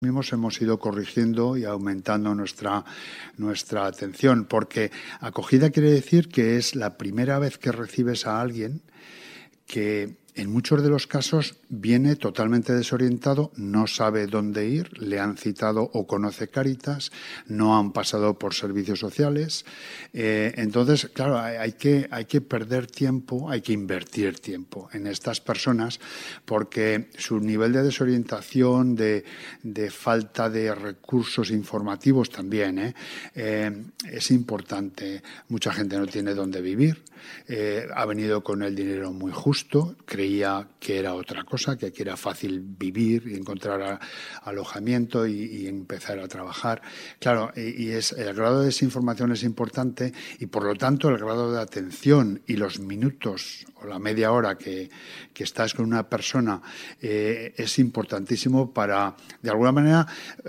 Mismos hemos ido corrigiendo y aumentando nuestra atención, porque acogida quiere decir que es la primera vez que recibes a alguien que en muchos de los casos viene totalmente desorientado, no sabe dónde ir, le han citado o conoce Cáritas, no han pasado por servicios sociales. Entonces, claro, hay que perder tiempo, hay que invertir tiempo en estas personas porque su nivel de desorientación, de falta de recursos informativos también es importante. Mucha gente no tiene dónde vivir, ha venido con el dinero muy justo, creía que era otra cosa, que aquí era fácil vivir y encontrar alojamiento y empezar a trabajar. Claro, el grado de desinformación es importante y, por lo tanto, el grado de atención y los minutos o la media hora que estás con una persona es importantísimo para, de alguna manera,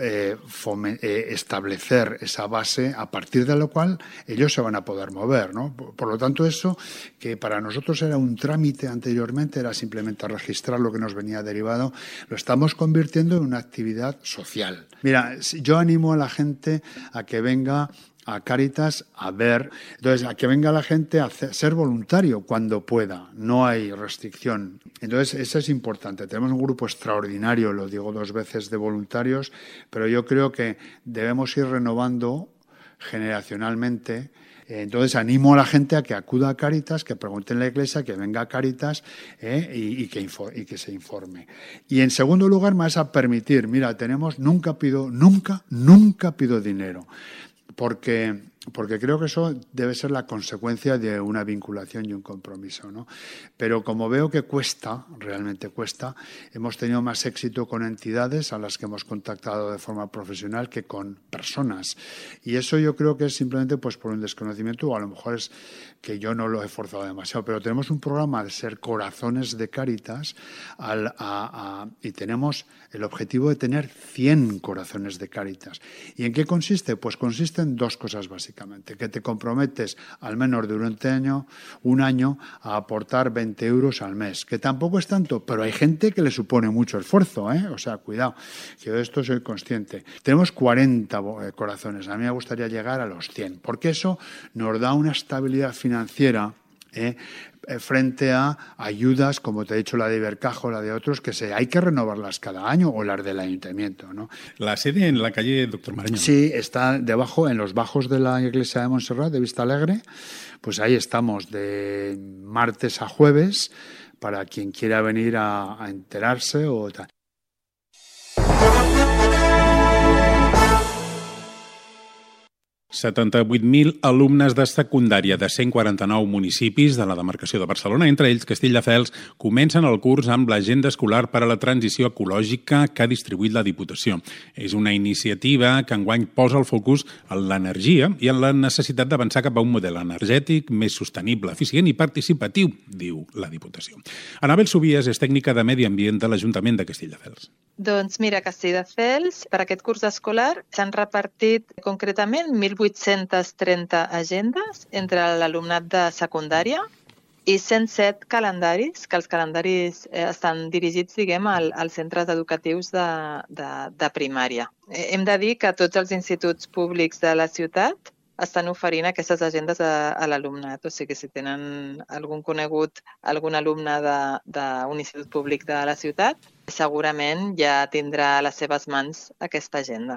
establecer esa base a partir de lo cual ellos se van a poder mover, ¿no? Por lo tanto, eso que para nosotros era un trámite anteriormente, era simplemente registrar lo que nos venía derivado, lo estamos convirtiendo en una actividad social. Mira, yo animo a la gente a que venga a Cáritas a ver, entonces a que venga la gente a ser voluntario cuando pueda, no hay restricción. Entonces eso es importante, tenemos un grupo extraordinario, lo digo 2 veces, de voluntarios, pero yo creo que debemos ir renovando generacionalmente. Entonces animo a la gente a que acuda a Cáritas, que pregunte en la iglesia, que venga a Cáritas y que se informe. Y en segundo lugar, me vas a permitir, mira, nunca pido dinero, porque creo que eso debe ser la consecuencia de una vinculación y un compromiso, ¿no? Pero como veo que realmente cuesta, hemos tenido más éxito con entidades a las que hemos contactado de forma profesional que con personas. Y eso yo creo que es simplemente pues por un desconocimiento, o a lo mejor es que yo no lo he forzado demasiado, pero tenemos un programa de ser corazones de Cáritas y tenemos el objetivo de tener 100 corazones de Cáritas. ¿Y en qué consiste? Pues consiste en 2 cosas básicas. Que te comprometes al menos durante un año a aportar 20 euros al mes, que tampoco es tanto, pero hay gente que le supone mucho esfuerzo, o sea, cuidado, que yo de esto soy consciente. Tenemos 40 corazones, a mí me gustaría llegar a los 100, porque eso nos da una estabilidad financiera frente a ayudas, como te he dicho, la de Ibercaja o la de otros, que hay que renovarlas cada año, o las del ayuntamiento, ¿no? La sede en la calle Doctor Marañón. Sí, está debajo, en los bajos de la iglesia de Montserrat, de Vista Alegre, pues ahí estamos de martes a jueves, para quien quiera venir a enterarse o tal. ...78.000 alumnes de secundària de 149 municipis de la demarcació de Barcelona, entre ells Castelldefels, comencen el curs amb l'agenda escolar per a la transició ecològica que ha distribuït la Diputació. És una iniciativa que enguany posa el focus en l'energia i en la necessitat d'avançar cap a un model energètic més sostenible, eficient i participatiu, diu la Diputació. Anabel Subies és tècnica de Medi Ambient de l'Ajuntament de Castelldefels. Doncs mira, a Castelldefels, per aquest curs escolar, s'han repartit concretament 1.830 agendes entre l'alumnat de secundària i 107 calendaris, que els calendaris estan dirigits, diguem, als centres educatius de primària. Hem de dir que tots els instituts públics de la ciutat estan oferint aquestes agendes a l'alumnat. O sigui, si tenen algun conegut, algun alumne d'un institut públic de la ciutat, segurament ja tindrà a les seves mans aquesta agenda.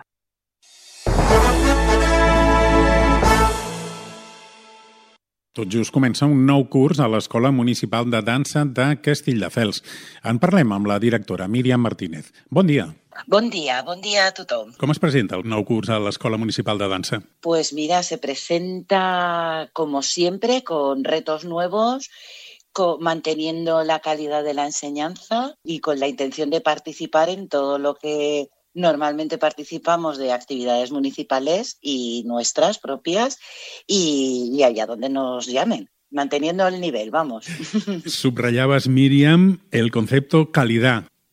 Tot just comença un nou curs a l'Escola Municipal de Dansa de Castelldefels. En parlem amb la directora Míriam Martínez. Bon dia. Bon dia a tothom. Com es presenta el nou curs a l'Escola Municipal de Dansa? Pues mira, se presenta como siempre con retos nuevos, manteniendo la calidad de la enseñanza y con la intención de participar en todo lo que normalmente participamos de actividades municipales y nuestras propias y allá donde nos llamen, manteniendo el nivel, vamos. Subrayabas, Míriam, el concepto calidad.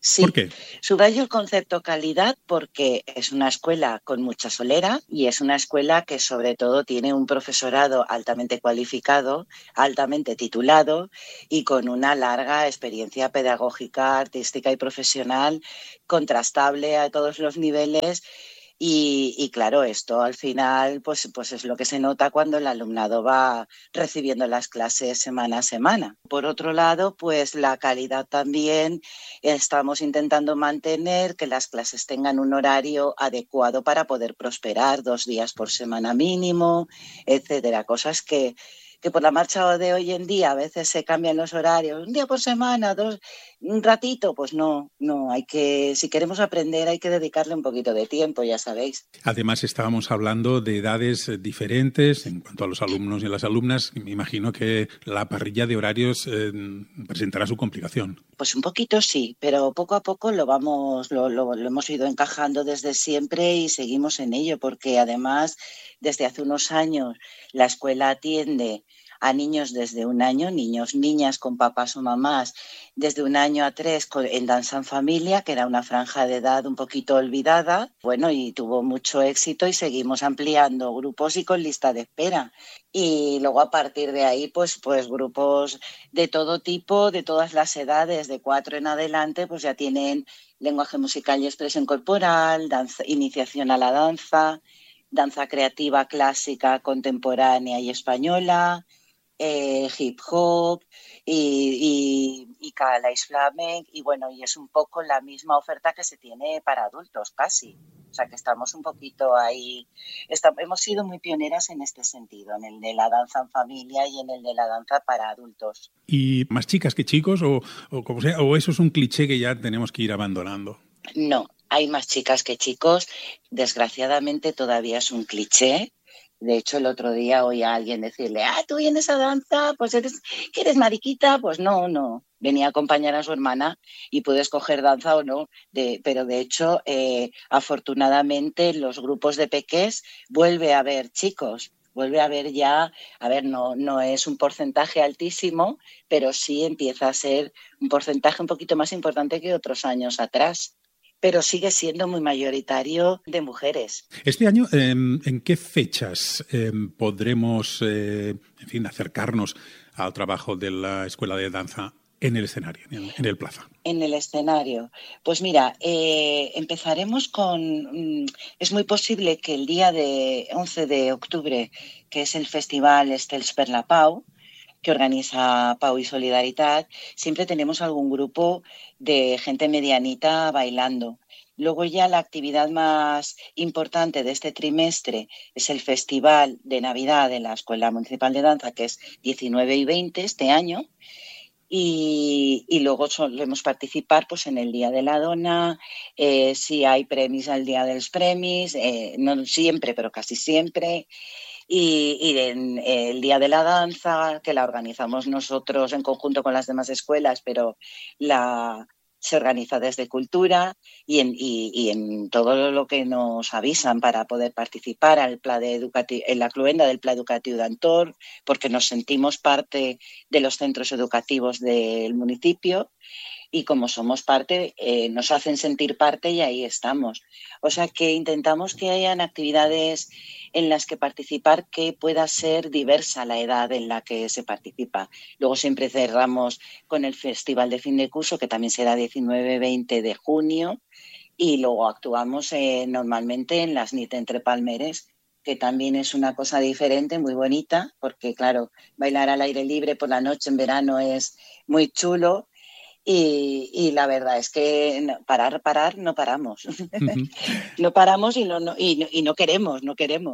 Sí, ¿Por qué? subrayo el concepto calidad porque es una escuela con mucha solera y es una escuela que sobre todo tiene un profesorado altamente cualificado, altamente titulado y con una larga experiencia pedagógica, artística y profesional contrastable a todos los niveles. Y claro, esto al final pues es lo que se nota cuando el alumnado va recibiendo las clases semana a semana. Por otro lado, pues la calidad también estamos intentando mantener que las clases tengan un horario adecuado para poder prosperar, 2 días por semana mínimo, etcétera. Cosas que por la marcha de hoy en día a veces se cambian los horarios, un día por semana, 2, un ratito, pues no, hay que, si queremos aprender hay que dedicarle un poquito de tiempo, ya sabéis. Además, estábamos hablando de edades diferentes en cuanto a los alumnos y a las alumnas. Me imagino que la parrilla de horarios presentará su complicación. Pues un poquito sí, pero poco a poco lo hemos ido encajando desde siempre y seguimos en ello, porque además desde hace unos años la escuela atiende a niños desde 1 año, niños, niñas con papás o mamás, desde 1 año a 3 en danza en familia, que era una franja de edad un poquito olvidada, bueno, y tuvo mucho éxito y seguimos ampliando grupos y con lista de espera. Y luego a partir de ahí, pues grupos de todo tipo, de todas las edades, de 4 en adelante, pues ya tienen lenguaje musical y expresión corporal, danza, iniciación a la danza creativa clásica, contemporánea y española, hip hop y calais flamenc, y bueno, y es un poco la misma oferta que se tiene para adultos casi. O sea que estamos un poquito ahí, hemos sido muy pioneras en este sentido, en el de la danza en familia y en el de la danza para adultos. ¿Y más chicas que chicos o como sea, o eso es un cliché que ya tenemos que ir abandonando? No, hay más chicas que chicos, desgraciadamente todavía es un cliché. De hecho, el otro día oí a alguien decirle, tú vienes a danza, pues ¿eres mariquita? Pues no. Venía a acompañar a su hermana y puede escoger danza o no. Pero de hecho, afortunadamente, en los grupos de pequés vuelve a haber chicos. Vuelve a haber ya, no es un porcentaje altísimo, pero sí empieza a ser un porcentaje un poquito más importante que otros años atrás. Pero sigue siendo muy mayoritario de mujeres. Este año, ¿en qué fechas podremos, acercarnos al trabajo de la Escuela de Danza en el escenario, en el Plaza? En el escenario. Pues mira, empezaremos con... Es muy posible que el día de 11 de octubre, que es el festival Estels per la Pau, que organiza Pau y Solidaritat, siempre tenemos algún grupo de gente medianita bailando. Luego ya la actividad más importante de este trimestre es el Festival de Navidad de la Escuela Municipal de Danza, que es 19 y 20 este año. Y luego solemos participar pues, en el Día de la Dona, si hay premis al Día dels Premis, no siempre, pero casi siempre. Y en el Día de la Danza, que la organizamos nosotros en conjunto con las demás escuelas, pero se organiza desde Cultura y en todo lo que nos avisan para poder participar en la cluenda del Pla Educatiu d'Entorn, porque nos sentimos parte de los centros educativos del municipio. Y como somos parte, nos hacen sentir parte y ahí estamos. O sea que intentamos que hayan actividades en las que participar que pueda ser diversa la edad en la que se participa. Luego siempre cerramos con el Festival de Fin de Curso, que también será 19-20 de junio, y luego actuamos normalmente en las NIT Entre Palmeres, que también es una cosa diferente, muy bonita, porque claro, bailar al aire libre por la noche en verano es muy chulo. Y la verdad es que parar no paramos. Uh-huh. No paramos y no queremos.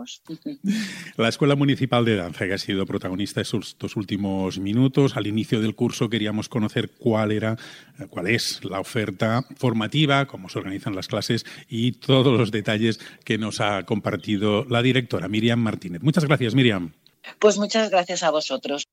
La Escuela Municipal de Danza, que ha sido protagonista estos últimos minutos. Al inicio del curso queríamos conocer cuál es la oferta formativa, cómo se organizan las clases y todos los detalles que nos ha compartido la directora Míriam Martínez. Muchas gracias, Míriam. Pues muchas gracias a vosotros.